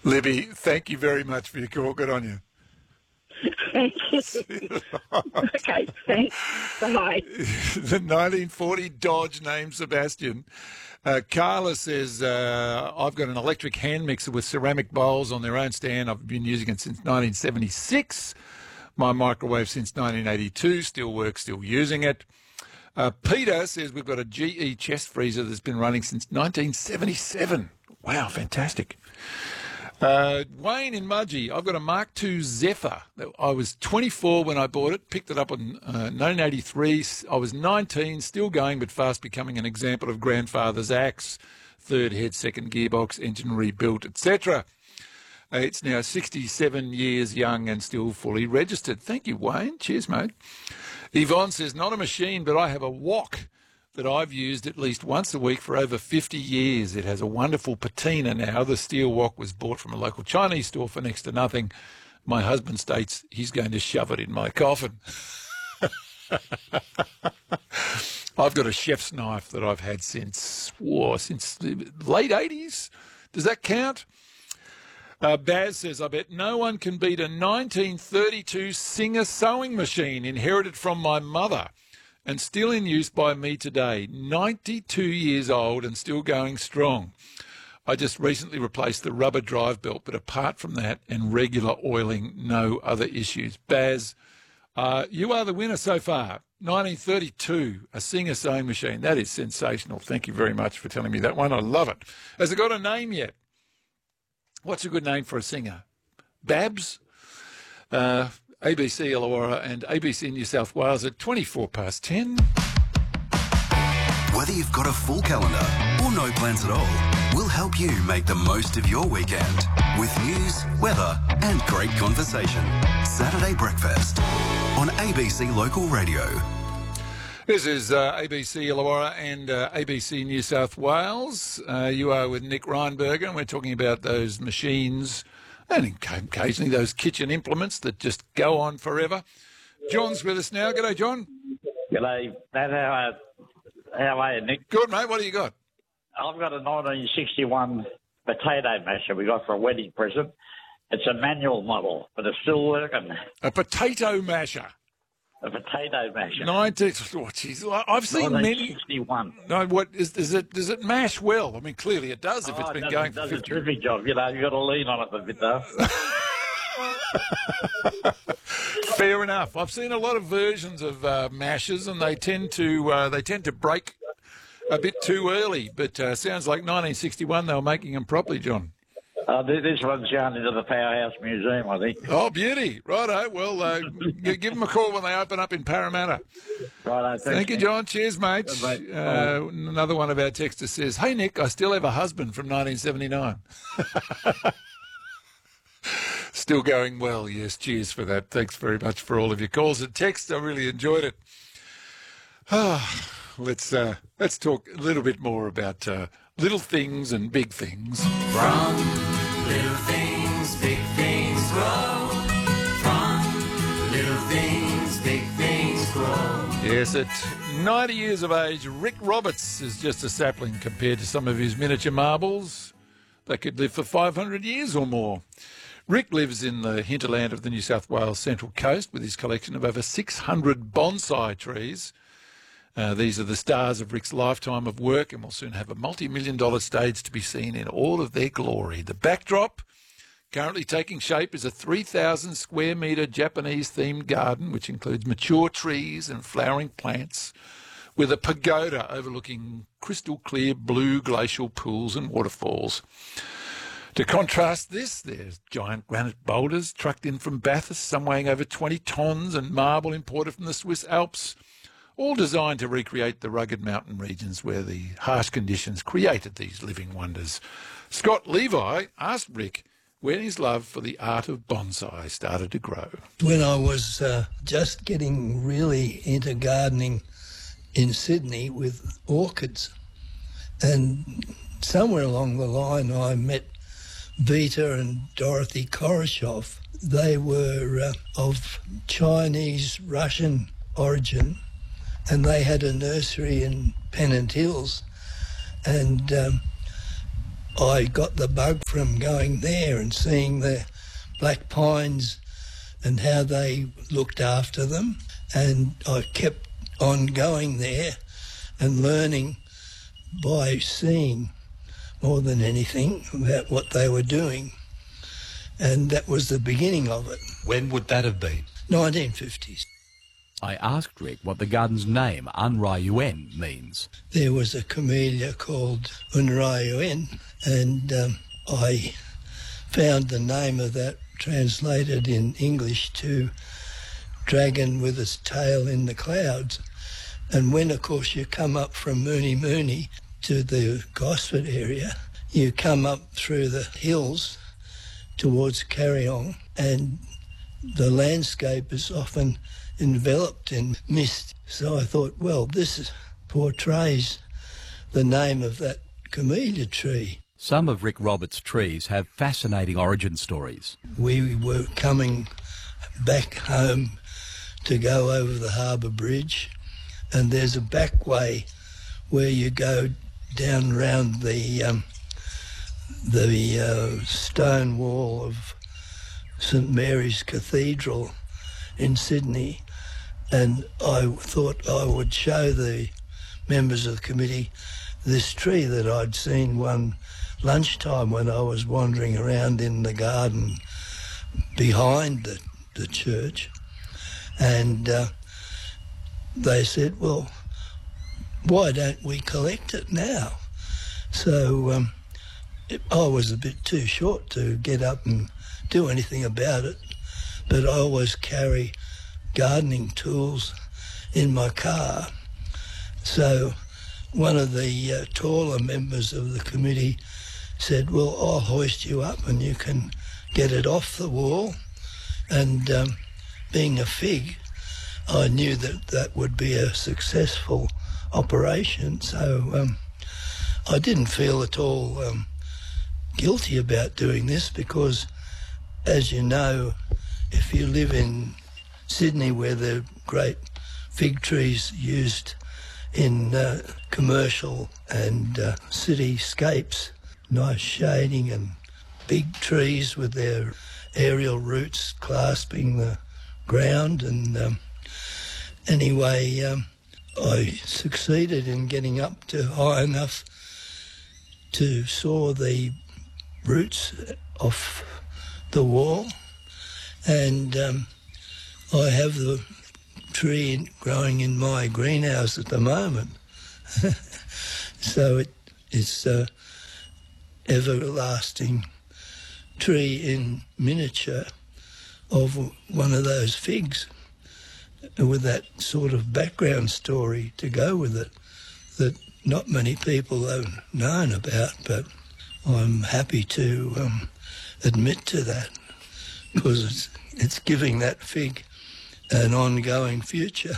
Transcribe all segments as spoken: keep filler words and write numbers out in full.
Libby, thank you very much for your call. Good on you. Thank you. Okay, thanks. Bye. The nineteen forty Dodge named Sebastian. Uh, Carla says, uh, I've got an electric hand mixer with ceramic bowls on their own stand. I've been using it since nineteen seventy-six. My microwave since nineteen eighty-two. Still works, still using it. Uh, Peter says we've got a G E chest freezer that's been running since nineteen seventy-seven. Wow, fantastic. Uh, Wayne in Mudgee, I've got a Mark two Zephyr. I was twenty-four when I bought it, picked it up in uh, nineteen eighty-three. I was nineteen, still going, but fast becoming an example of grandfather's axe. Third head, second gearbox, engine rebuilt, et cetera. Uh, it's now sixty-seven years young and still fully registered. Thank you, Wayne. Cheers, mate. Yvonne says, not a machine, but I have a wok that I've used at least once a week for over fifty years. It has a wonderful patina now. The steel wok was bought from a local Chinese store for next to nothing. My husband states he's going to shove it in my coffin. I've got a chef's knife that I've had since, whoa, since the late eighties. Does that count? Uh, Baz says, I bet no one can beat a nineteen thirty-two Singer sewing machine inherited from my mother and still in use by me today. ninety-two years old and still going strong. I just recently replaced the rubber drive belt, but apart from that and regular oiling, no other issues. Baz, uh, you are the winner so far. nineteen thirty-two, a Singer sewing machine. That is sensational. Thank you very much for telling me that one. I love it. Has it got a name yet? What's a good name for a singer? Babs? Uh, A B C Illawarra and A B C New South Wales at twenty-four past ten. Whether you've got a full calendar or no plans at all, we'll help you make the most of your weekend with news, weather and great conversation. Saturday Breakfast on A B C Local Radio. This is uh, A B C Illawarra and uh, A B C New South Wales. Uh, you are with Nick Reinberger and we're talking about those machines and occasionally those kitchen implements that just go on forever. John's with us now. G'day, John. G'day, Matt. How, how are you, Nick? Good, mate. What do you got? I've got a nineteen sixty-one potato masher we got for a wedding present. It's a manual model, but it's still working. A potato masher. A potato masher. nineteen, oh, geez, I've seen nineteen sixty-one. many. No, what is, is it? Does it mash well? I mean, clearly it does. If oh, it's been it does, going it for does fifty. a terrific job. You know, you got to lean on it a bit though. Fair enough. I've seen a lot of versions of uh, mashers, and they tend to uh, they tend to break a bit too early. But uh, sounds like nineteen sixty-one they were making them properly, John. Uh, this one's going into the Powerhouse Museum, I think. Oh, beauty. Righto. Well, uh, give them a call when they open up in Parramatta. Righto. Thanks, Thank you, John. Cheers, mate. Good, mate. Uh, another one of our texters says, hey, Nick, I still have a husband from nineteen seventy-nine. Still going well. Yes, cheers for that. Thanks very much for all of your calls and texts. I really enjoyed it. Ah, let's, uh, let's talk a little bit more about uh, little things and big things. From little things, big things grow. From little things, big things grow. Yes, at ninety years of age, Rick Roberts is just a sapling compared to some of his miniature marbles. They could live for five hundred years or more. Rick lives in the hinterland of the New South Wales Central Coast with his collection of over six hundred bonsai trees. Uh, these are the stars of Rick's lifetime of work and will soon have a multi-million dollar stage to be seen in all of their glory. The backdrop currently taking shape is a three thousand square metre Japanese-themed garden which includes mature trees and flowering plants with a pagoda overlooking crystal-clear blue glacial pools and waterfalls. To contrast this, there's giant granite boulders trucked in from Bathurst, some weighing over twenty tonnes, and marble imported from the Swiss Alps, all designed to recreate the rugged mountain regions where the harsh conditions created these living wonders. Scott Levi asked Rick when his love for the art of bonsai started to grow. When I was uh, just getting really into gardening in Sydney with orchids, and somewhere along the line I met Vita and Dorothy Koroshoff. They were uh, of Chinese-Russian origin, and they had a nursery in Pennant Hills. And um, I got the bug from going there and seeing the black pines and how they looked after them. And I kept on going there and learning by seeing more than anything about what they were doing. And that was the beginning of it. When would that have been? nineteen fifties. I asked Rick what the garden's name, Un Rayuen, means. There was a camellia called Un Rayuen, and um, I found the name of that translated in English to dragon with its tail in the clouds. And when, of course, you come up from Mooney Mooney to the Gosford area, you come up through the hills towards Carryong, and the landscape is often enveloped in mist. So I thought, well, this is, portrays the name of that camellia tree. Some of Rick Roberts' trees have fascinating origin stories. We were coming back home to go over the Harbour Bridge, and there's a back way where you go down round the um, the uh, stone wall of St Mary's Cathedral in Sydney, and I thought I would show the members of the committee this tree that I'd seen one lunchtime when I was wandering around in the garden behind the, the church. And uh, they said, well, why don't we collect it now? So um, it, I was a bit too short to get up and do anything about it, but I always carry gardening tools in my car. So one of the uh, taller members of the committee said, well, I'll hoist you up and you can get it off the wall. And um, being a fig, I knew that that would be a successful operation. So um, I didn't feel at all um, guilty about doing this because, as you know, if you live in Sydney where there are great fig trees used in uh, commercial and uh, cityscapes, nice shading and big trees with their aerial roots clasping the ground. And um, anyway, um, I succeeded in getting up to high enough to saw the roots off the wall, and um, I have the tree growing in my greenhouse at the moment. So it, it's a everlasting tree in miniature of one of those figs with that sort of background story to go with it that not many people have known about, but I'm happy to um, admit to that because it's, it's giving that fig an ongoing future.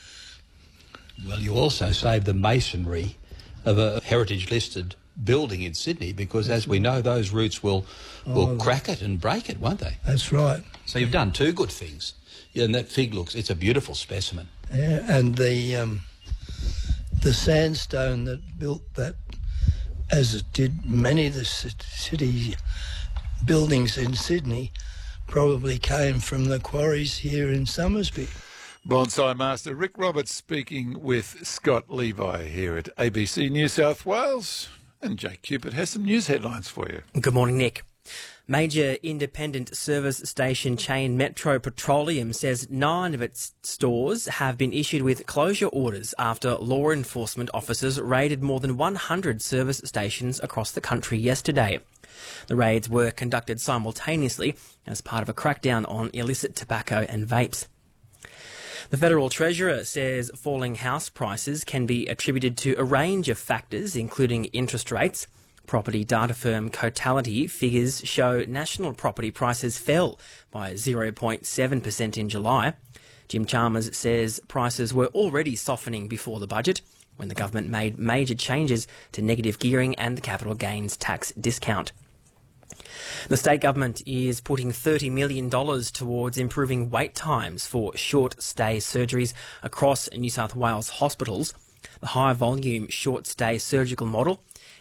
Well, you also saved the masonry of a heritage-listed building in Sydney because, as we know, those roots will will oh, crack it and break it, won't they? That's right. So you've done two good things. Yeah, and that fig looks, it's a beautiful specimen. Yeah, and the um, the sandstone that built that, as it did many of the city buildings in Sydney, probably came from the quarries here in Somersby. Bonsai Master Rick Roberts speaking with Scott Levi here at A B C New South Wales. And Jake Cupid has some news headlines for you. Good morning, Nick. Major independent service station chain Metro Petroleum says nine of its stores have been issued with closure orders after law enforcement officers raided more than one hundred service stations across the country yesterday. The raids were conducted simultaneously as part of a crackdown on illicit tobacco and vapes. The Federal Treasurer says falling house prices can be attributed to a range of factors, including interest rates. Property data firm Cotality figures show national property prices fell by zero point seven percent in July. Jim Chalmers says prices were already softening before the budget, when the government made major changes to negative gearing and the capital gains tax discount. The state government is putting thirty million dollars towards improving wait times for short-stay surgeries across New South Wales hospitals. The high-volume short-stay surgical model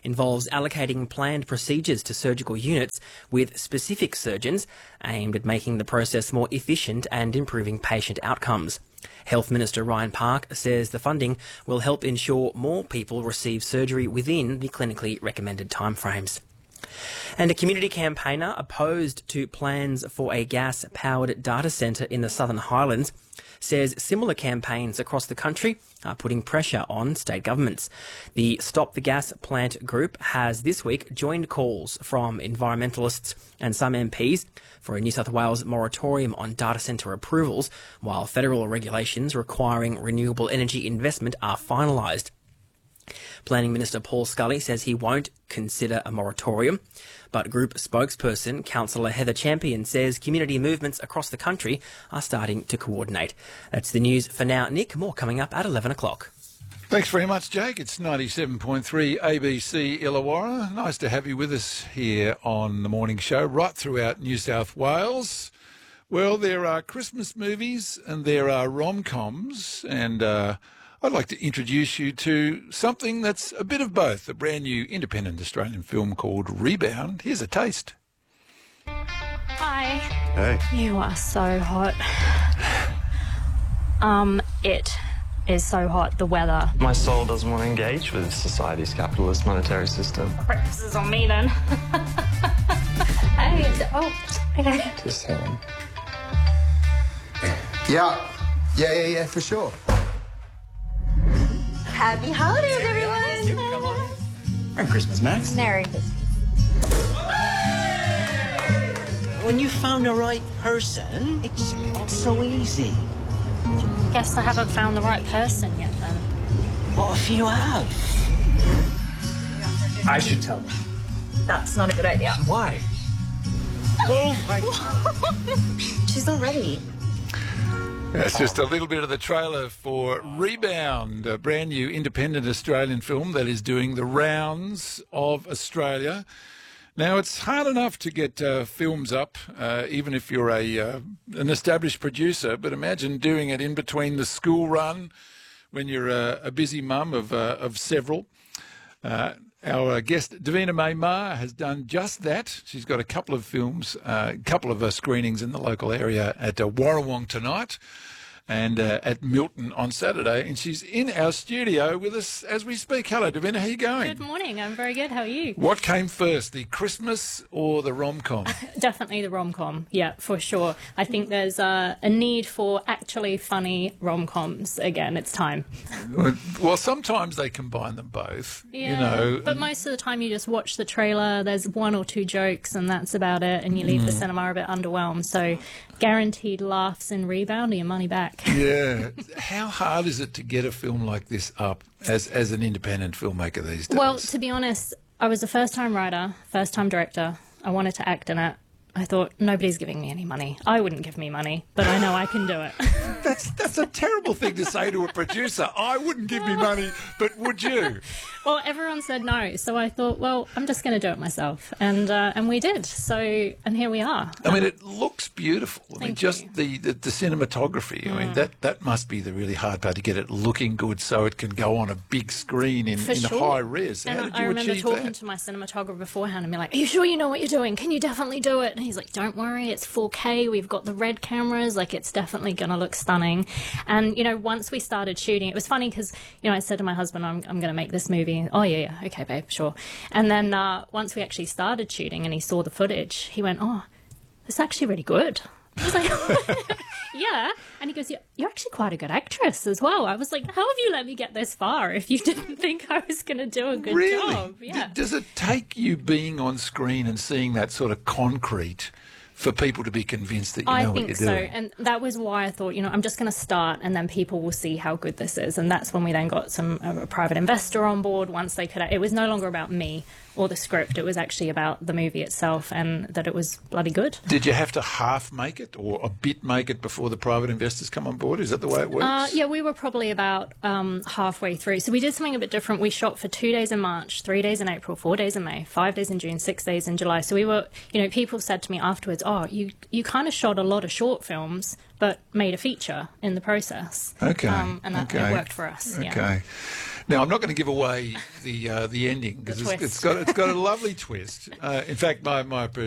involves allocating planned procedures to surgical units with specific surgeons, aimed at making the process more efficient and improving patient outcomes. Health Minister Ryan Park says the funding will help ensure more people receive surgery within the clinically recommended timeframes. And a community campaigner opposed to plans for a gas-powered data centre in the Southern Highlands says similar campaigns across the country are putting pressure on state governments. The Stop the Gas Plant group has this week joined calls from environmentalists and some M Ps for a New South Wales moratorium on data centre approvals, while federal regulations requiring renewable energy investment are finalised. Planning Minister Paul Scully says he won't consider a moratorium, but group spokesperson Councillor Heather Champion says community movements across the country are starting to coordinate. That's the news for now. Nick, more coming up at eleven o'clock. Thanks very much, Jake. It's ninety-seven point three A B C Illawarra. Nice to have you with us here on the morning show, right throughout New South Wales. Well, there are Christmas movies and there are rom-coms, and uh, I'd like to introduce you to something that's a bit of both, a brand new independent Australian film called Rebound. Here's a taste. Hi. Hey. You are so hot. Um, it is so hot, the weather. My soul doesn't want to engage with society's capitalist monetary system. This is on me then. Hey, oh, okay. Just hang on. Yeah, yeah, yeah, yeah, for sure. Happy holidays, everyone. Come on. Merry Christmas, Max. Merry Christmas. When you found the right person, it's so easy. Guess I haven't found the right person yet, then. What if you have? I should tell them. That's not a good idea. Why? Oh, my... She's not ready. That's just a little bit of the trailer for Rebound, a brand new independent Australian film that is doing the rounds of Australia. Now, it's hard enough to get uh, films up, uh, even if you're a uh, an established producer, but imagine doing it in between the school run when you're a, a busy mum of, uh, of several. Uh, Our guest, Davina May Maher, has done just that. She's got a couple of films, a uh, couple of uh, screenings in the local area at uh, Warrawong tonight and uh, at Milton on Saturday. And she's in our studio with us as we speak. Hello, Davina. How are you going? Good morning. I'm very good. How are you? What came first, the Christmas or the rom-com? Definitely the rom-com. Yeah, for sure. I think there's uh, a need for actually funny rom-coms again. It's time. Well, sometimes they combine them both, Yeah, you know. but most of the time you just watch the trailer, there's one or two jokes and that's about it, and you leave Mm. the cinema a bit underwhelmed. So guaranteed laughs and rebound or your money back. Yeah. How hard is it to get a film like this up as, as an independent filmmaker these days? Well, to be honest, I was a first-time writer, first-time director. I wanted to act in it. I thought, nobody's giving me any money. I wouldn't give me money, but I know I can do it. That's that's a terrible thing to say to a producer. I wouldn't give me money, but would you? Well, everyone said no, so I thought, well, I'm just going to do it myself, and uh, and we did. So, and here we are. I mean, it looks beautiful. I mean, Thank just the, the, the cinematography. I mean, Mm. that, that must be the really hard part, to get it looking good so it can go on a big screen in, For in sure. high res. And How did I you remember achieve talking that? to my cinematographer beforehand and be like, are you sure you know what you're doing? Can you definitely do it? And he's like, don't worry, it's four K. We've got the red cameras. Like, it's definitely going to look stunning. And, you know, once we started shooting, it was funny because, you know, I said to my husband, I'm, I'm going to make this movie. Oh, yeah, yeah. Okay, babe, sure. And then uh, once we actually started shooting and he saw the footage, he went, oh, it's actually really good. I was like, yeah. And he goes, "Yeah, you're actually quite a good actress as well." I was like, how have you let me get this far if you didn't think I was going to do a good Really? job? Yeah. D- does it take you being on screen and seeing that sort of concrete for people to be convinced that you I know think what so. you're doing? And that was why I thought, you know, I'm just going to start and then people will see how good this is. And that's when we then got some a private investor on board once they could. It was no longer about me or the script. It was actually about the movie itself and that it was bloody good. Did you have to half make it or a bit make it before the private investors come on board? Is that the way it works? Uh, yeah, we were probably about um, halfway through. So we did something a bit different. We shot for two days in March, three days in April, four days in May, five days in June, six days in July. So we were, you know, people said to me afterwards, oh, you, you kind of shot a lot of short films but made a feature in the process. Okay. Um, and that okay. it worked for us. Okay. Yeah. Now I'm not going to give away the uh, the ending because The it's, it's twist. got it's got a lovely twist. Uh, in fact, my my